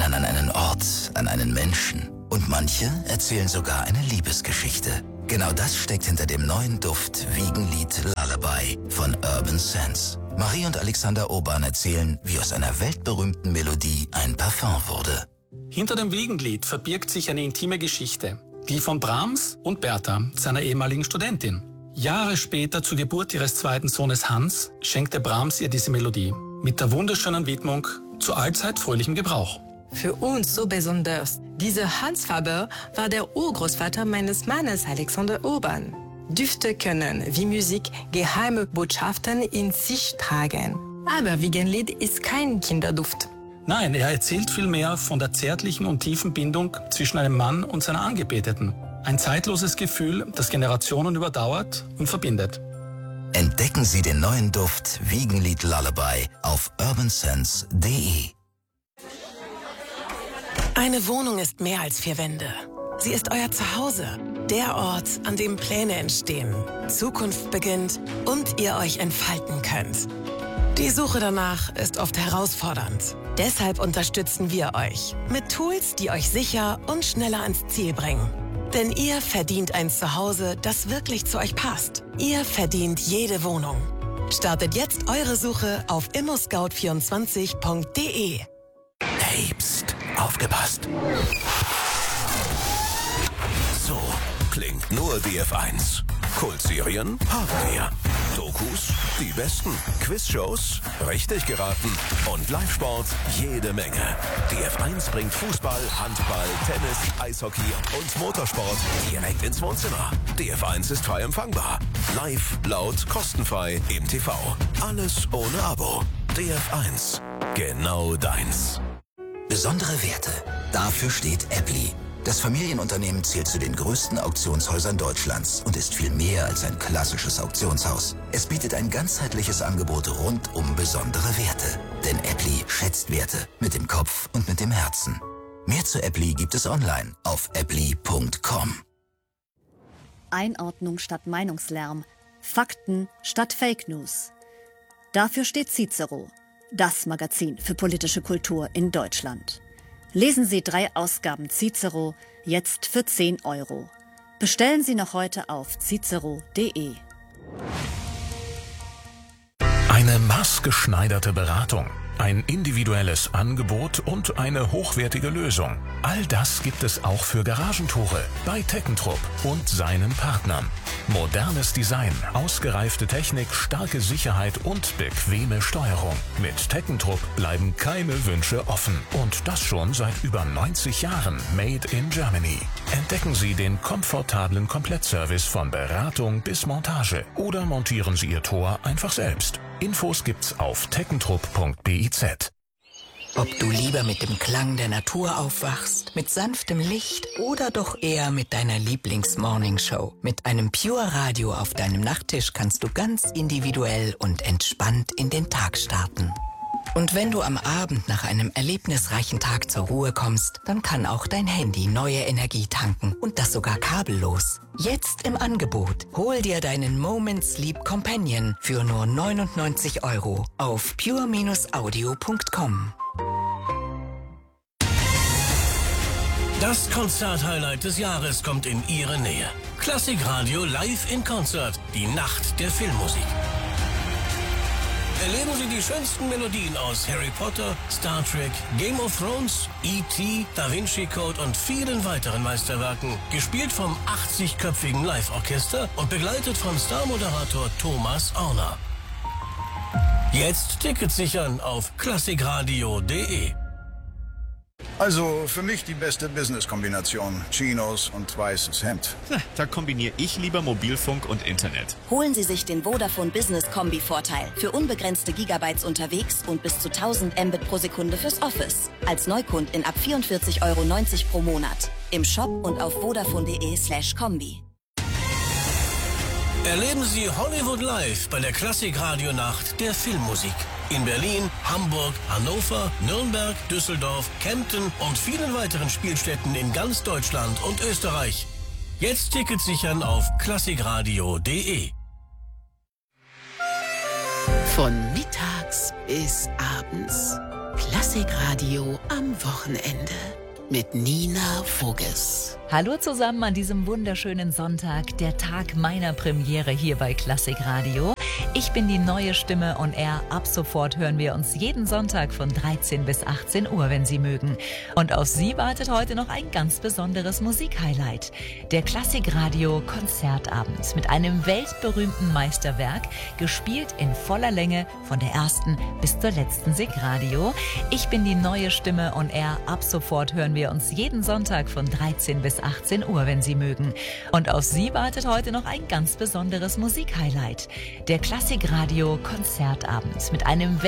erinnern an einen Ort, an einen Menschen. Und manche erzählen sogar eine Liebesgeschichte. Genau das steckt hinter dem neuen Duft Wiegenlied Lullaby von Urban Sense. Marie und Alexander Urban erzählen, wie aus einer weltberühmten Melodie ein Parfum wurde. Hinter dem Wiegenlied verbirgt sich eine intime Geschichte, die von Brahms und Bertha, seiner ehemaligen Studentin. Jahre später, zur Geburt ihres zweiten Sohnes Hans, schenkte Brahms ihr diese Melodie mit der wunderschönen Widmung zu allzeit fröhlichem Gebrauch. Für uns so besonders. Dieser Hans Faber war der Urgroßvater meines Mannes Alexander Urban. Düfte können, wie Musik, geheime Botschaften in sich tragen. Aber Wiegenlied ist kein Kinderduft. Nein, er erzählt vielmehr von der zärtlichen und tiefen Bindung zwischen einem Mann und seiner Angebeteten. Ein zeitloses Gefühl, das Generationen überdauert und verbindet. Entdecken Sie den neuen Duft Wiegenlied Lullaby auf urbansense.de. Eine Wohnung ist mehr als 4 Wände. Sie ist euer Zuhause, der Ort, an dem Pläne entstehen, Zukunft beginnt und ihr euch entfalten könnt. Die Suche danach ist oft herausfordernd. Deshalb unterstützen wir euch mit Tools, die euch sicher und schneller ans Ziel bringen. Denn ihr verdient ein Zuhause, das wirklich zu euch passt. Ihr verdient jede Wohnung. Startet jetzt eure Suche auf immoscout24.de. Hey, pst, aufgepasst. So klingt nur DF1. Kultserien haben wir. Dokus, die besten. Quizshows, richtig geraten. Und Live-Sport, jede Menge. DF1 bringt Fußball, Handball, Tennis, Eishockey und Motorsport direkt ins Wohnzimmer. DF1 ist frei empfangbar. Live, laut, kostenfrei im TV. Alles ohne Abo. DF1. Genau deins. Besondere Werte. Dafür steht Appli. Das Familienunternehmen zählt zu den größten Auktionshäusern Deutschlands und ist viel mehr als ein klassisches Auktionshaus. Es bietet ein ganzheitliches Angebot rund um besondere Werte. Denn Appli schätzt Werte mit dem Kopf und mit dem Herzen. Mehr zu Appli gibt es online auf appli.com. Einordnung statt Meinungslärm, Fakten statt Fake News. Dafür steht Cicero, das Magazin für politische Kultur in Deutschland. Lesen Sie 3 Ausgaben Cicero jetzt für 10 €. Bestellen Sie noch heute auf cicero.de. Eine maßgeschneiderte Beratung, ein individuelles Angebot und eine hochwertige Lösung. All das gibt es auch für Garagentore bei Teckentrupp und seinen Partnern. Modernes Design, ausgereifte Technik, starke Sicherheit und bequeme Steuerung. Mit Teckentrupp bleiben keine Wünsche offen. Und das schon seit über 90 Jahren. Made in Germany. Entdecken Sie den komfortablen Komplettservice von Beratung bis Montage. Oder montieren Sie Ihr Tor einfach selbst. Infos gibt's auf teckentrupp.biz. Ob du lieber mit dem Klang der Natur aufwachst, mit sanftem Licht oder doch eher mit deiner Lieblings-Morningshow. Mit einem Pure-Radio auf deinem Nachttisch kannst du ganz individuell und entspannt in den Tag starten. Und wenn du am Abend nach einem erlebnisreichen Tag zur Ruhe kommst, dann kann auch dein Handy neue Energie tanken und das sogar kabellos. Jetzt im Angebot. Hol dir deinen Moment Sleep Companion für nur 99 € auf pure-audio.com. Das Konzert-Highlight des Jahres kommt in Ihre Nähe. Klassikradio live in Konzert, die Nacht der Filmmusik. Erleben Sie die schönsten Melodien aus Harry Potter, Star Trek, Game of Thrones, E.T., Da Vinci Code und vielen weiteren Meisterwerken, gespielt vom 80-köpfigen Live-Orchester und begleitet von Star-Moderator Thomas Auner. Jetzt Tickets sichern auf klassikradio.de. Also für mich die beste Business-Kombination. Chinos und weißes Hemd. Da kombiniere ich lieber Mobilfunk und Internet. Holen Sie sich den Vodafone Business Kombi-Vorteil. Für unbegrenzte Gigabytes unterwegs und bis zu 1000 Mbit pro Sekunde fürs Office. Als Neukundin ab 44,90 € pro Monat. Im Shop und auf vodafone.de/kombi. Erleben Sie Hollywood Live bei der Klassik-Radio-Nacht der Filmmusik. In Berlin, Hamburg, Hannover, Nürnberg, Düsseldorf, Kempten und vielen weiteren Spielstätten in ganz Deutschland und Österreich. Jetzt Tickets sichern auf klassikradio.de. Von mittags bis abends. Klassik Klassikradio am Wochenende mit Nina Voges. Hallo zusammen an diesem wunderschönen Sonntag, der Tag meiner Premiere hier bei Klassikradio. Ich bin die neue Stimme on Air. Ab sofort hören wir uns jeden Sonntag von 13 bis 18 Uhr, wenn Sie mögen. Und auf Sie wartet heute noch ein ganz besonderes Musikhighlight. Der Klassikradio Konzertabend mit einem weltberühmten Meisterwerk, gespielt in voller Länge von der ersten bis zur letzten Sigradio. Ich bin die neue Stimme on Air. Ab sofort hören wir uns jeden Sonntag von 13 bis 18 Uhr, wenn Sie mögen. Und auf Sie wartet heute noch ein ganz besonderes Musikhighlight. Der Klassikradio Konzertabend mit einem